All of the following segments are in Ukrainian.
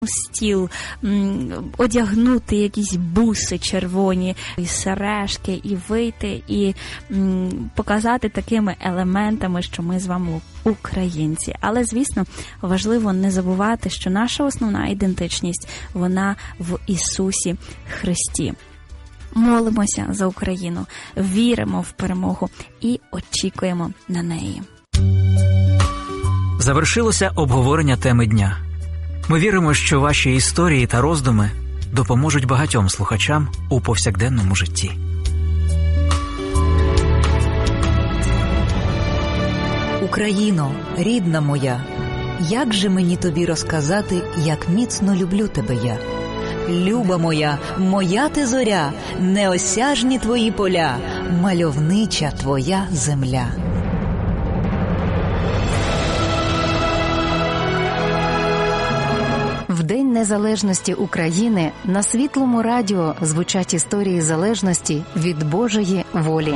стіл, одягнути якісь буси червоні, і сережки, і вийти, і показати такими елементами, що ми з вами українці. Але, звісно, важливо не забувати, що наша основна ідентичність, вона в Ісусі Христі. Молимося за Україну, віримо в перемогу і очікуємо на неї. Завершилося обговорення теми дня. Ми віримо, що ваші історії та роздуми допоможуть багатьом слухачам у повсякденному житті. Україно, рідна моя, як же мені тобі розказати, як міцно люблю тебе я? Люба моя, моя ти зоря, неосяжні твої поля, мальовнича твоя земля. В День Незалежності України на Світлому радіо звучать історії залежності від Божої волі.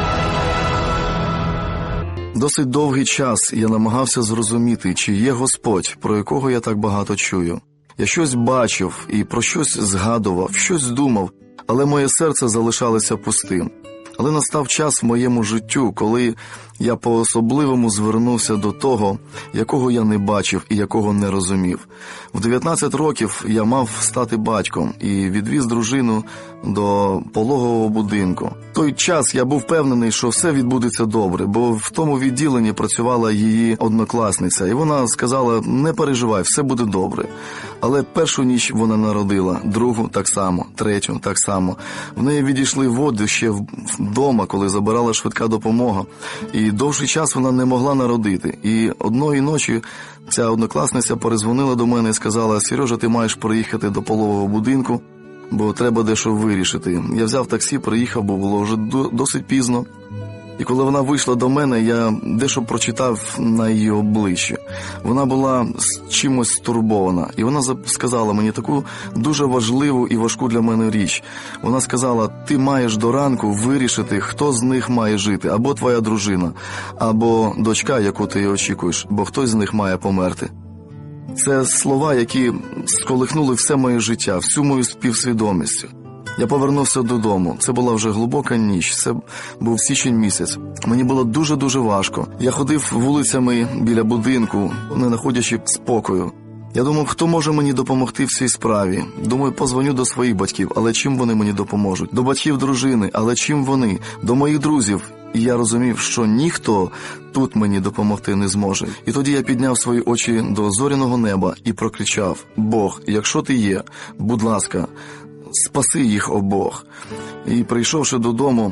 Досить довгий час я намагався зрозуміти, чи є Господь, про якого я так багато чую. Я щось бачив і про щось згадував, щось думав, але моє серце залишалося пустим. Але настав час в моєму життю, коли я по-особливому звернувся до того, якого я не бачив і якого не розумів. В 19 років я мав стати батьком і відвіз дружину до пологового будинку. В той час я був впевнений, що все відбудеться добре, бо в тому відділенні працювала її однокласниця, і вона сказала: не переживай, все буде добре. Але першу ніч вона народила, другу так само, третю так само. В неї відійшли води ще вдома, коли забирала швидка допомога. І довший час вона не могла народити. І одної ночі ця однокласниця перезвонила до мене і сказала: Сережа, ти маєш приїхати до пологового будинку, бо треба дещо вирішити. Я взяв таксі, приїхав, бо було вже досить пізно. І коли вона вийшла до мене, я дещо прочитав на її обличчі. Вона була з чимось стурбована. І вона сказала мені таку дуже важливу і важку для мене річ. Вона сказала: ти маєш до ранку вирішити, хто з них має жити. Або твоя дружина, або дочка, яку ти очікуєш, бо хтось з них має померти. Це слова, які сколихнули все моє життя, всю мою співсвідомість. Я повернувся додому. Це була вже глибока ніч. Це був січень місяць. Мені було дуже-дуже важко. Я ходив вулицями біля будинку, не знаходячи спокою. Я думав, хто може мені допомогти в цій справі. Думаю, позвоню до своїх батьків, але чим вони мені допоможуть? До батьків дружини, але чим вони? До моїх друзів. І я розумів, що ніхто тут мені допомогти не зможе. І тоді я підняв свої очі до зоряного неба і прокричав: Бог, якщо ти є, будь ласка, спаси їх обох. І прийшовши додому,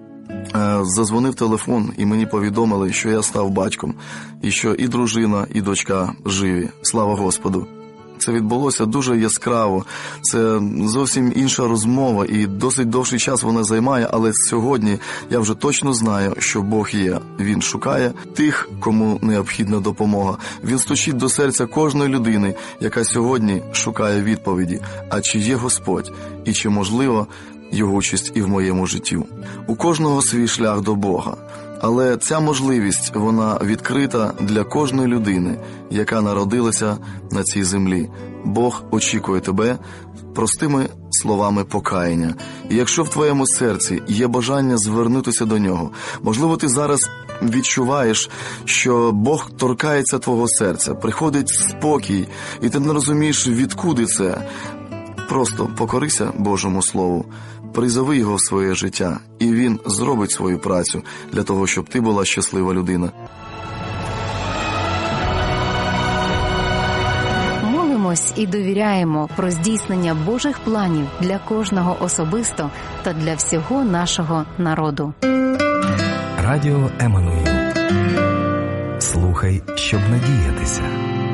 задзвонив телефон, і мені повідомили, що я став батьком, і що і дружина, і дочка живі. Слава Господу! Це відбулося дуже яскраво. Це зовсім інша розмова, і досить довший час вона займає, але сьогодні я вже точно знаю, що Бог є. Він шукає тих, кому необхідна допомога. Він стучить до серця кожної людини, яка сьогодні шукає відповіді. А чи є Господь? І чи можливо Його участь і в моєму житті? У кожного свій шлях до Бога. Але ця можливість, вона відкрита для кожної людини, яка народилася на цій землі. Бог очікує тебе простими словами покаяння. І якщо в твоєму серці є бажання звернутися до Нього, можливо, ти зараз відчуваєш, що Бог торкається твого серця, приходить спокій, і ти не розумієш, відкуди це. Просто покорися Божому Слову, призови Його в своє життя, і Він зробить свою працю для того, щоб ти була щаслива людина. Молимось і довіряємо про здійснення Божих планів для кожного особисто та для всього нашого народу. Радіо Еммануїл. Слухай, щоб надіятися.